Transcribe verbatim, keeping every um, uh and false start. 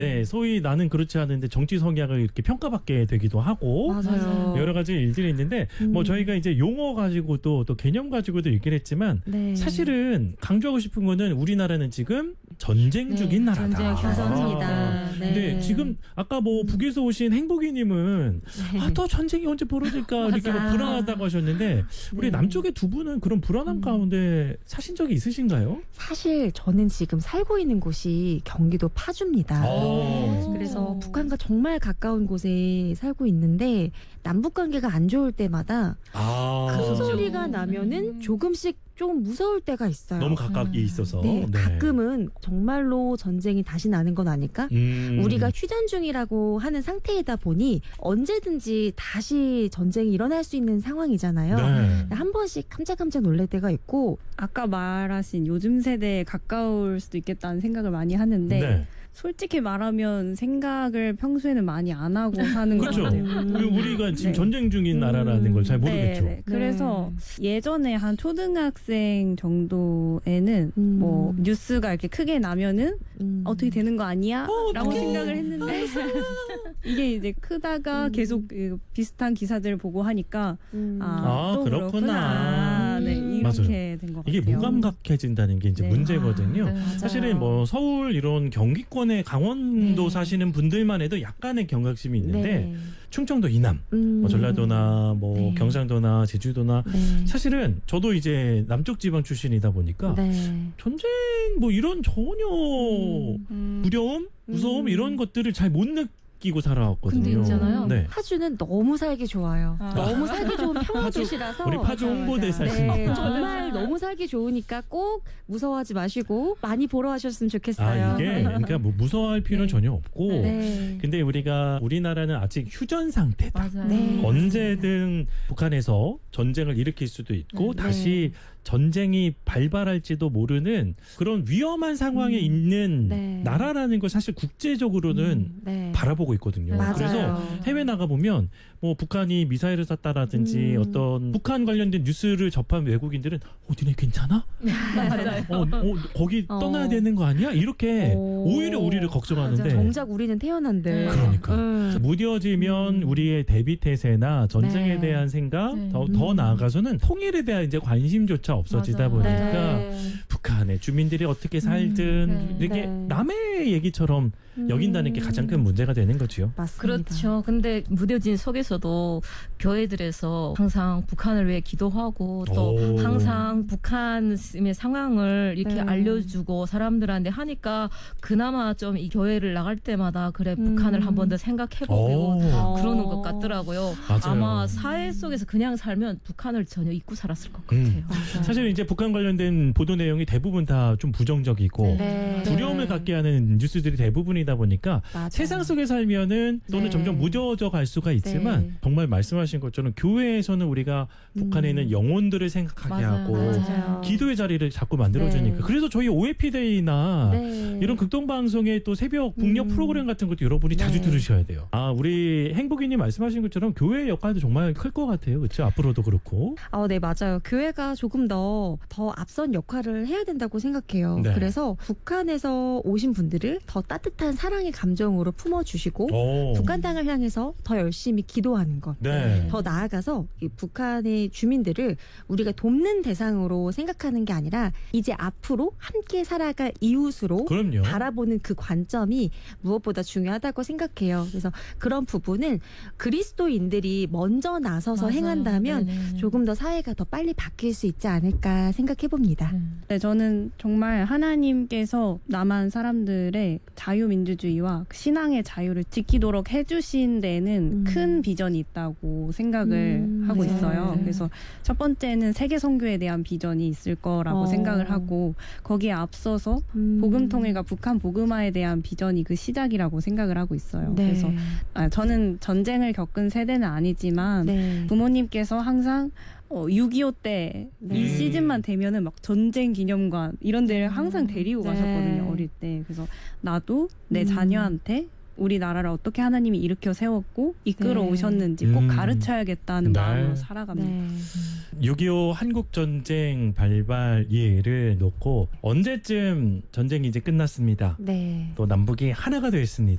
네, 소위 나는 그렇지 않은데 정치 성향을 이렇게 평가받게 되기도 하고 맞아요. 여러 가지 일들이 있는데 음. 뭐 저희가 이제 용어 가지고도 또 개념 가지고도 얘기를 했지만 네. 사실은 강조하고 싶은 거는 우리나라는 지금 전쟁 네, 중인 나라다. 전쟁 맞습니다. 네. 근데 지금 아까 뭐 북에서 오신 행복이님은 네. 아, 또 전쟁이 언제 벌어질까 이렇게 막 불안하다고 하셨는데 우리 네. 남쪽의 두 분은 그런 불안함 음. 가운데 사신 적이 있으신가요? 사실 저는 지금 살고 있는 곳이 경기도 파주입니다. 오. 그래서 북한과 정말 가까운 곳에 살고 있는데 남북 관계가 안 좋을 때마다 아, 큰 소리가 나면은 조금씩 좀 무서울 때가 있어요. 너무 가깝게 있어서 네, 가끔은 정말로 전쟁이 다시 나는 건 아닐까? 음. 우리가 휴전 중이라고 하는 상태이다 보니 언제든지 다시 전쟁이 일어날 수 있는 상황이잖아요. 네. 한 번씩 깜짝깜짝 놀랄 때가 있고 아까 말하신 요즘 세대에 가까울 수도 있겠다는 생각을 많이 하는데 네. 솔직히 말하면 생각을 평소에는 많이 안 하고 사는 것 그렇죠. 같아요. 우리- 우리가 지금 네. 전쟁 중인 나라라는 걸 잘 모르겠죠. 네, 네. 그래서 예전에 한 초등학생 정도에는 음. 뭐 뉴스가 이렇게 크게 나면은 음. 어떻게 되는 거 아니야? 어, 라고 어떡해. 생각을 했는데 이게 이제 크다가 음. 계속 그 비슷한 기사들을 보고 하니까 음. 아, 아, 또 그렇구나. 그렇구나. 네, 음. 이렇게 된 것 같아요. 이게 무감각해진다는 게 이제 네. 문제거든요. 아, 네, 맞아요. 사실은 뭐 서울 이런 경기권의 강원도 네. 사시는 분들만 해도 약간의 경각심이 있는데 네. 충청도 이남, 음. 뭐 전라도나 뭐 네. 경상도나 제주도나 네. 사실은 저도 이제 남쪽 지방 출신이다 보니까 네. 전쟁 뭐 이런 전혀 음. 두려움, 무서움 음. 이런 것들을 잘 못 느끼고 살아왔거든요. 근데 있잖아요. 네. 파주는 너무 살기 좋아요. 아. 너무 살기 좋은 평화도시라서 우리 파주 맞아, 홍보대사십니다. 네, 맞아. 정말 너무 살기 좋으니까 꼭 무서워하지 마시고 많이 보러 와셨으면 좋겠어요. 아 이게 그러니까 뭐 무서워할 필요는 네. 전혀 없고 네. 근데 우리가 우리나라는 아직 휴전 상태다. 맞아요. 네. 언제든 북한에서 전쟁을 일으킬 수도 있고 네. 다시 전쟁이 발발할지도 모르는 그런 위험한 상황에 음. 있는 네. 나라라는 걸 사실 국제적으로는 음, 네. 바라보고 있거든요. 맞아요. 그래서 해외 나가 보면 뭐 북한이 미사일을 쐈다라든지 음. 어떤 북한 관련된 뉴스를 접한 외국인들은 어, 니네 괜찮아? 맞아요. 어, 어, 거기 어. 떠나야 되는 거 아니야? 이렇게 오. 오히려 우리를 걱정하는데 정작 우리는 태어난데. 그러니까. 음. 무뎌지면 음. 우리의 대비 태세나 전쟁에 네. 대한 생각 네. 더, 더 음. 나아가서는 통일에 대한 이제 관심조차 없어지다 맞아요. 보니까 네. 북한의 주민들이 어떻게 살든 네. 이렇게 네. 남의 얘기처럼 여긴다는 게 가장 큰 문제가 되는 거죠. 맞습니다. 그렇죠. 근데 무뎌진 속에서도 교회들에서 항상 북한을 위해 기도하고 또 오. 항상 북한의 상황을 이렇게 네. 알려주고 사람들한테 하니까 그나마 좀 이 교회를 나갈 때마다 그래 음. 북한을 한 번 더 생각해보고 오. 그러는 것 같더라고요. 맞아요. 아마 사회 속에서 그냥 살면 북한을 전혀 잊고 살았을 것 음. 같아요. 맞아요. 사실 이제 북한 관련된 보도 내용이 대부분 다 좀 부정적이고 네. 두려움을 갖게 하는 뉴스들이 대부분이다 보니까 맞아요. 세상 속에 살면은 또는 네. 점점 무뎌져 갈 수가 있지만 네. 정말 말씀하신 것처럼 교회에서는 우리가 북한에 있는 음. 영혼들을 생각하게 맞아요. 하고 맞아요. 기도의 자리를 자꾸 만들어주니까 네. 그래서 저희 오에피데이나 네. 이런 극동방송의 또 새벽 북녘 음. 프로그램 같은 것도 여러분이 네. 자주 들으셔야 돼요. 아 우리 행복이님 말씀하신 것처럼 교회의 역할도 정말 클 것 같아요. 그렇죠? 앞으로도 그렇고. 아, 네, 맞아요. 교회가 조금 더, 더 앞선 역할을 해야 된다고 생각해요. 네. 그래서 북한에서 오신 분들을 더 따뜻한 사랑의 감정으로 품어주시고, 오. 북한 땅을 향해서 더 열심히 기도하는 것. 네. 더 나아가서 이 북한의 주민들을 우리가 돕는 대상으로 생각하는 게 아니라 이제 앞으로 함께 살아갈 이웃으로 그럼요. 바라보는 그 관점이 무엇보다 중요하다고 생각해요. 그래서 그런 부분을 그리스도인들이 먼저 나서서 맞아요. 행한다면 네네. 조금 더 사회가 더 빨리 바뀔 수 있지 않을까 생각해 봅니다. 음. 네, 저는 정말 하나님께서 남한 사람들의 자유민주주의와 신앙의 자유를 지키도록 해주신 데는 음. 큰 비전이 있다고 생각을 음, 하고 네. 있어요. 그래서 첫 번째는 세계 선교에 대한 비전이 있을 거라고 어. 생각을 하고 거기에 앞서서 음. 복음통일과 북한 복음화에 대한 비전이 그 시작이라고 생각을 하고 있어요. 네. 그래서 아, 저는 전쟁을 겪은 세대는 아니지만 네. 부모님께서 항상 어, 육이오 때 이 네. 시즌만 되면은 막 전쟁 기념관 이런 데를 항상 데리고 네. 가셨거든요. 어릴 때. 그래서 나도 내 음. 자녀한테 우리나라를 어떻게 하나님이 일으켜 세웠고 이끌어 네. 오셨는지 꼭 음. 가르쳐야겠다는 네. 마음으로 살아갑니다. 네. 육이오 한국전쟁 발발 이해를 놓고 언제쯤 전쟁이 이제 끝났습니다. 네. 또 남북이 하나가 됐습니다.